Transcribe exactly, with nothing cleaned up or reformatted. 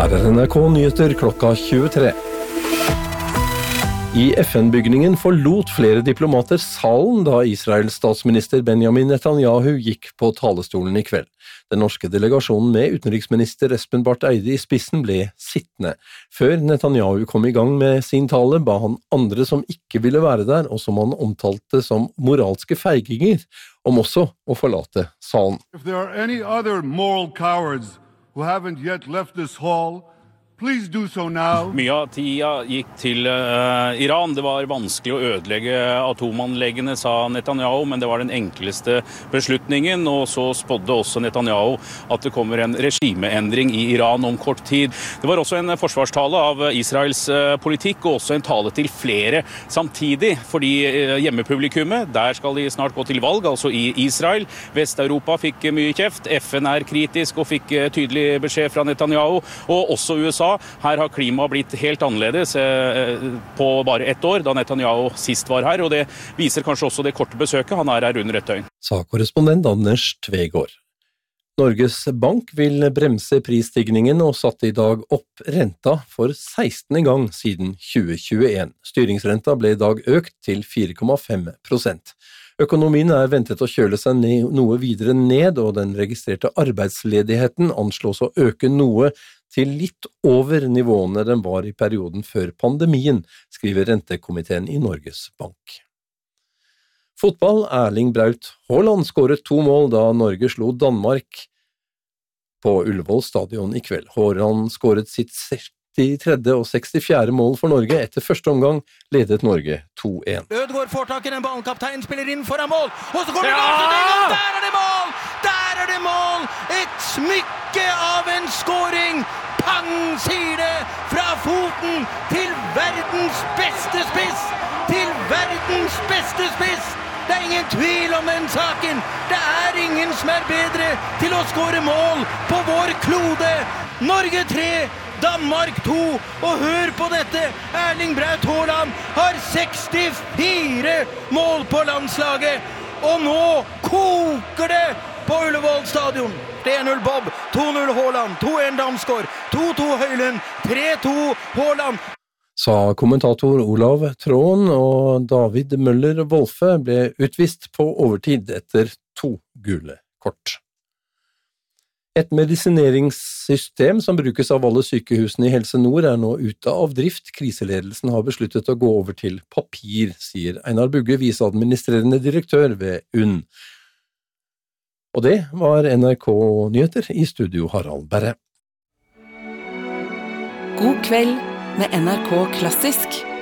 Her er N R K Nyheter klokka tjuetre. I F N-bygningen forlot flere diplomater salen da Israels statsminister Benjamin Netanyahu gikk på talerstolen i kveld. Den norske delegasjonen med utenriksminister Espen Barth Eide i spissen ble sittende. Før Netanyahu kom i gang med sin tale, ba han andre som ikke ville være der, og som han omtalte som moralske feiginger, om også å forlate salen. If there are any other moral cowards who haven't yet left this hall, please do so now. Mye av tida gikk til uh, Iran. Det var vanskelig å ødelegge atomanleggene, sa Netanyahu, men det var den enkleste beslutningen, og så spådde også Netanyahu at det kommer en regimeendring i Iran om kort tid. Det var også en forsvarstale av Israels uh, politikk, og også en tale til flere samtidig, fordi uh, hjemmepublikummet, der skal de snart gå til valg, altså i Israel. Vest-Europa fikk mye kjeft, F N er kritisk og fikk uh, tydelig beskjed fra Netanyahu, og også U S A. Her har klimaet blitt helt annerledes eh, på bare ett år, da Netanyahu sist var her, og det viser kanskje også det korte besøket. Han er her under et døgn. Sa korrespondent Anders Tvegård. Norges Bank vil bremse prisstigningen og satte i dag opp renta for sekstende gang siden tjue tjueen. Styringsrenta ble i dag økt til fire komma fem prosent. Økonomien er ventet å kjøle seg ned, noe videre ned, og den registrerte arbeidsledigheten anslås å øke noe til litt over nivåene den var i perioden før pandemien, skriver rentekomiteen i Norges Bank. Fotball. Erling Braut Haaland skåret to mål da Norge slo Danmark på Ullevål stadion i kveld. Haaland skåret sitt sekstitredje og sekstifjerde mål for Norge. Etter første omgang ledet Norge to én. Ødegaard får tak i den ballen, kapteinen spiller inn foran mål, og så kommer det avslutning, og der er det mål! Der er det mål! Et smykke av en skåring! Pang, sier det, fra foten til verdens beste spiss! Til verdens beste spiss! Det er ingen tvil om den saken! Det er ingen som er bedre til å skåre mål på vår klode! Norge tre, Danmark to, og hør på dette! Erling Braut Haaland har sekstifire mål på landslaget, og nå koker det på Ullevål stadion! tre null Bob, to null Haaland, to én Damsgaard, to to Høylund, tre to Haaland. Sa kommentator Olav Tråen, og David Møller Wolfe ble utvist på overtid etter to gule kort. Et medisineringssystem som brukes av alle sykehusene i Helse Nord er nå ute av drift. Kriseledelsen har besluttet å gå over til papir, sier Einar Bugge, viseadministrerende direktør ved U N. Og det var N R K Nyheter, i studio Harald Berre. God kveld med N R K Klassisk.